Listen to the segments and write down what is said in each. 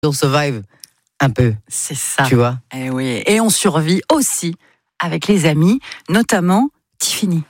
On survive un peu. C'est ça. Tu vois. Et oui. Et on survit aussi avec les amis, notamment Tiffany.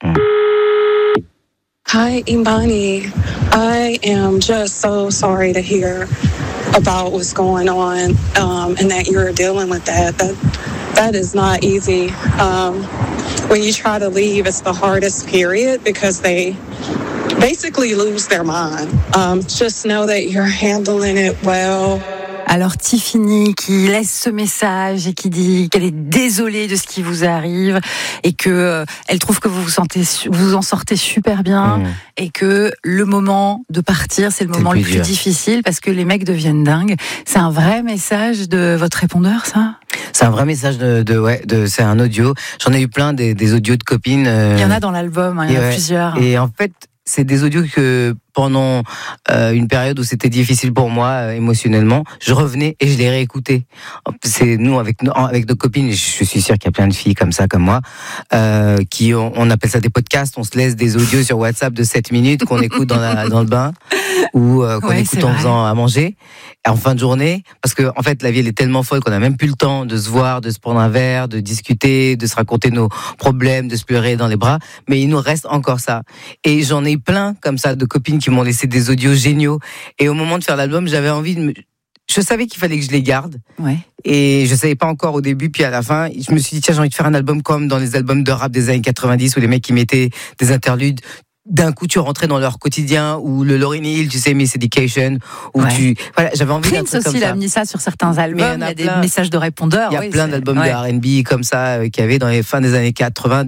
Hi, Imani. I am just so sorry to hear about what's going on, and that you're dealing with that. That is not easy. When you try to leave, it's the hardest period because they basically lose their mind. Just know that you're handling it well. Alors Tiffany qui laisse ce message et qui dit qu'elle est désolée de ce qui vous arrive et que elle trouve que vous en sortez super bien et que le moment de partir c'est le moment le plus difficile parce que les mecs deviennent dingues. C'est un vrai message de votre répondeur, ça ? C'est un vrai message c'est un audio. J'en ai eu plein des audios de copines. Il y en a dans l'album, il y en a plusieurs. Et en fait, c'est des audios que pendant une période où c'était difficile pour moi émotionnellement, je revenais et je les réécoutais. C'est nous avec nos copines, et je suis sûr qu'il y a plein de filles comme ça, comme moi, qui on appelle ça des podcasts. On se laisse des audios sur WhatsApp de 7 minutes qu'on écoute dans le bain ou qu'on écoute en faisant à manger en fin de journée, parce que en fait la vie elle est tellement folle qu'on n'a même plus le temps de se voir, de se prendre un verre, de discuter, de se raconter nos problèmes, de se pleurer dans les bras. Mais il nous reste encore ça. Et j'en ai plein comme ça de copines qui m'ont laissé des audios géniaux. Et au moment de faire l'album, j'avais envie je savais qu'il fallait que je les garde. Ouais. Et je savais pas encore au début, puis à la fin, je me suis dit tiens, j'ai envie de faire un album comme dans les albums de rap des années 90 où les mecs qui mettaient des interludes. D'un coup, tu rentrais dans leur quotidien, ou le Lauryn Hill, tu sais, Miss Education, où j'avais envie d'un truc comme ça. Prince aussi l'a mis ça sur certains albums, il y a des messages de répondeurs. Il y a plein d'albums de R&B comme ça, qu'il y avait dans les fins des années 80,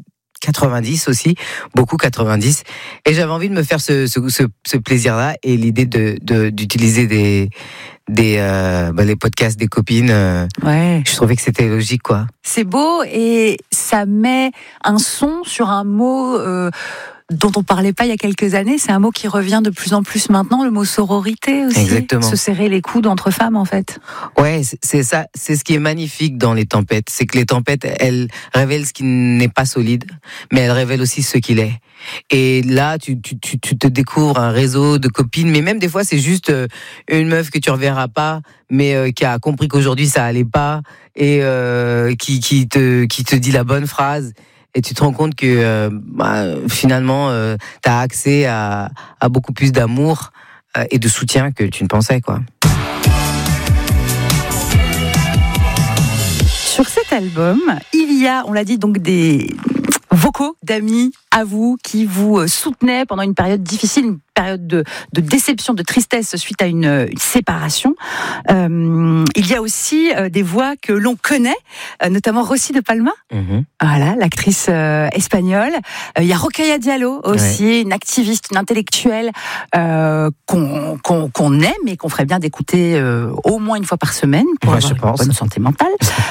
90 aussi, beaucoup 90. Et j'avais envie de me faire ce plaisir-là, et l'idée d'utiliser les podcasts des copines, je trouvais que c'était logique, quoi. C'est beau, et ça met un son sur un mot dont on parlait pas il y a quelques années. C'est un mot qui revient de plus en plus maintenant, le mot sororité aussi. Exactement. Se serrer les coudes entre femmes, en fait. Ouais, c'est ça. C'est ce qui est magnifique dans les tempêtes. C'est que les tempêtes, elles révèlent ce qui n'est pas solide, mais elles révèlent aussi ce qu'il est. Et là, tu te découvres un réseau de copines, mais même des fois, c'est juste une meuf que tu reverras pas, mais qui a compris qu'aujourd'hui ça allait pas, et qui te dit la bonne phrase. Et tu te rends compte que finalement, tu as accès à beaucoup plus d'amour et de soutien que tu ne pensais, quoi. Sur cet album, il y a, on l'a dit, donc des vocaux d'amis à vous qui vous soutenaient pendant une période difficile, une période de déception, de tristesse suite à une séparation. Il y a aussi des voix que l'on connaît, notamment Rossi de Palma, voilà, l'actrice espagnole. Il y a Rokhaya Diallo aussi, une activiste, une intellectuelle qu'on aime et qu'on ferait bien d'écouter au moins une fois par semaine pour avoir une bonne santé mentale.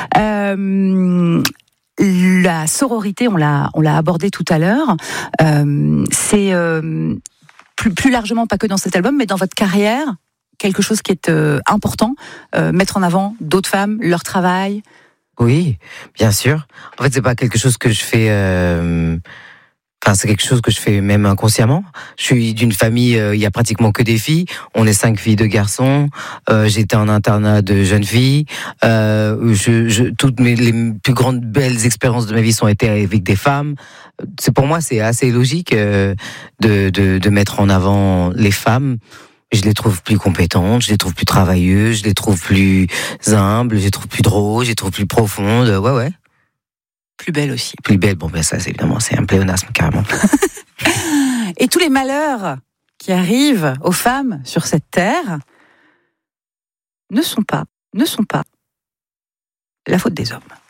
La sororité, on l'a abordé tout à l'heure. C'est plus largement, pas que dans cet album, mais dans votre carrière, quelque chose qui est important, mettre en avant d'autres femmes, leur travail. Oui, bien sûr. En fait, c'est pas quelque chose que je fais. C'est quelque chose que je fais même inconsciemment. Je suis d'une famille, il y a pratiquement que des filles. On est 5 filles, 2 garçons. J'étais en internat de jeunes filles. Toutes les plus grandes belles expériences de ma vie sont été avec des femmes. Pour moi, c'est assez logique de mettre en avant les femmes. Je les trouve plus compétentes, je les trouve plus travailleuses, je les trouve plus humbles, je les trouve plus drôles, je les trouve plus profondes. Ouais. Plus belle aussi. Plus belle, bon ben ça c'est évidemment, c'est un pléonasme carrément. Et tous les malheurs qui arrivent aux femmes sur cette terre ne sont pas la faute des hommes.